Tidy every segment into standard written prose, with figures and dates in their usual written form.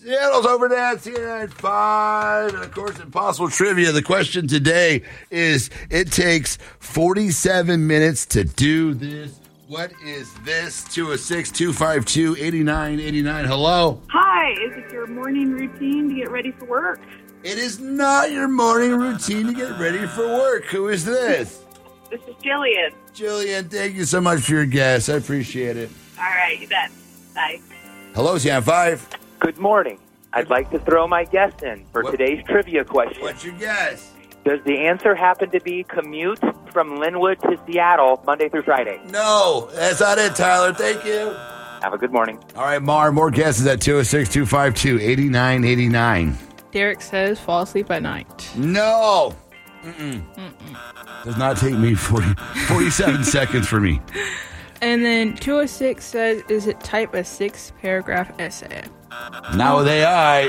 Seattle's Overdance here at 5. And, of course, Impossible Trivia. The question today is, it takes 47 minutes to do this. What is this? 206-252-8989. Hello? Hi, is it your morning routine to get ready for work? It is not your morning routine to get ready for work. Who is this? This is Jillian. Jillian, thank you so much for your guess. I appreciate it. All right, you bet. Bye. Hello, Sian 5. Good morning. I'd like to throw my guess in for today's trivia question. What's your guess? Does the answer happen to be commute from Linwood to Seattle Monday through Friday? No, that's not it, Tyler. Thank you. Have a good morning. All right, Mar, more guesses at 206-252-8989. Derek says fall asleep at night. No. Does not take me 47 seconds for me. And then 206 says, is it type a 6-paragraph essay? Now they I.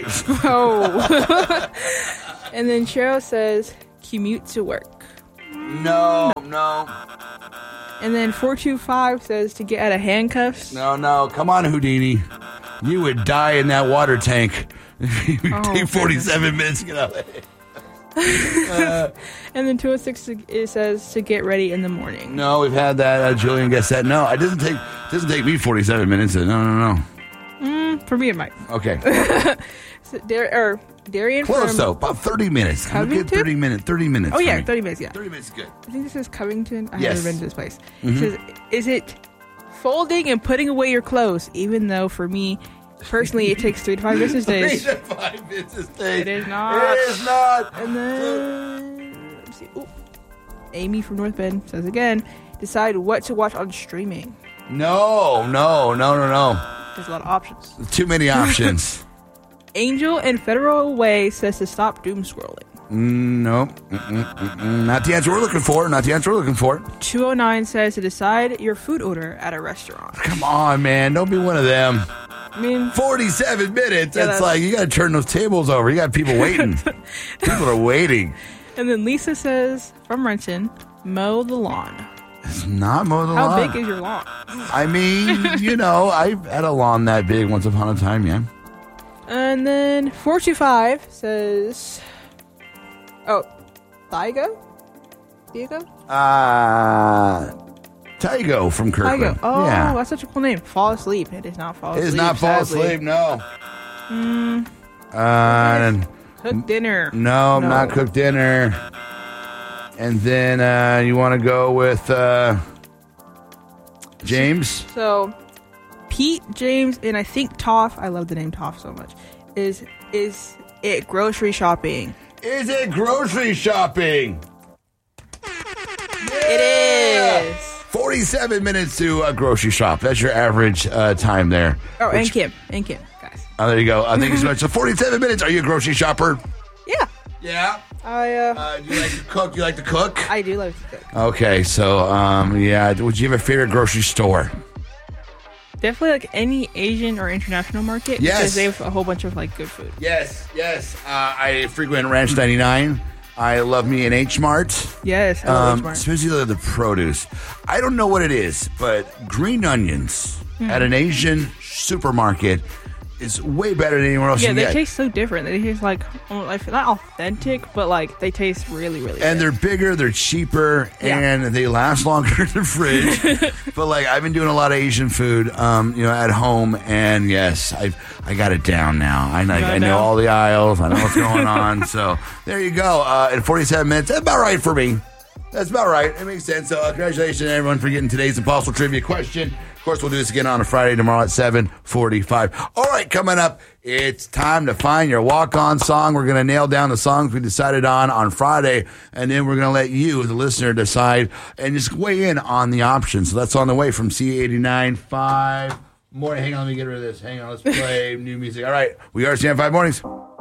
Oh. And then Cheryl says, commute to work. No. And then 425 says, to get out of handcuffs. No. Come on, Houdini. You would die in that water tank. It would take 47 minutes to get out of it. And then 206 it says to get ready in the morning. No, we've had that. Julian guessed that. No, it doesn't take me 47 minutes. No. For me, it might. Okay. So Darian Close, from though. About 30 minutes. I'm looking at 30 minutes. 30 minutes. Oh, yeah, for me. 30 minutes, yeah. 30 minutes is good. I think this is Covington. I Yes. haven't been to this place. It says, is it folding and putting away your clothes? Even though for me, personally, it takes 3 to 5 business days. 3 to 5 business days. It is not. It is not. And then, let's see. Ooh. Amy from North Bend says again, decide what to watch on streaming. No. There's a lot of options. Too many options. Angel and Federal Way says to stop doom scrolling. No. Not the answer we're looking for. 209 says to decide your food order at a restaurant. Come on, man. Don't be one of them. I mean, 47 minutes. Yeah, That's like, you got to turn those tables over. You got people waiting. People are waiting. and then Lisa says from Renton, mow the lawn. It's not mow the How lawn. big is your lawn? I mean, I've had a lawn that big once upon a time, yeah. And then 425 says, Thygo? Tygo from Kirkland. Thygo. Oh, yeah. that's such a cool name. Fall asleep. It is not fall It asleep. is not fall sadly. asleep, no. Cook dinner. No, not cook dinner. And then you want to go with James? So, Pete, James, and I think Toff, I love the name Toff so much, is it grocery shopping? Is it grocery shopping? It is. 47 minutes to a grocery shop. That's your average time there. Oh, and Kim, guys. Oh, there you go. Thank you so much. So 47 minutes. Are you a grocery shopper? Yeah. Yeah. I Do you like to cook? You like to cook? I do love to cook. Okay, so yeah. Would you have a favorite grocery store? Definitely like any Asian or international market. Yes. Because they have a whole bunch of like good food. Yes. I frequent Ranch 99. I love me an H Mart. Yes. I love H Mart. Especially the produce. I don't know what it is, but green onions at an Asian supermarket is way better than anywhere else Yeah, you they get. taste so different. They taste like not authentic, but like they taste really, really And good. they're bigger, they're cheaper, Yeah. and they last longer in the fridge. But like I've been doing a lot of Asian food, at home, and yes, I got it down now. I know down? all the aisles. I know what's going on. So there you go. In 47 minutes, that's about right for me. That's about right. It makes sense. So congratulations, everyone, for getting today's Impossible Trivia question. Of course, we'll do this again on a Friday tomorrow at 7:45. All right, coming up, it's time to find your walk-on song. We're going to nail down the songs we decided on Friday, and then we're going to let you, the listener, decide and just weigh in on the options. So that's on the way from C89.5. More. Hang on, let me get rid of this. Hang on, let's play new music. All right, we are C95 Mornings.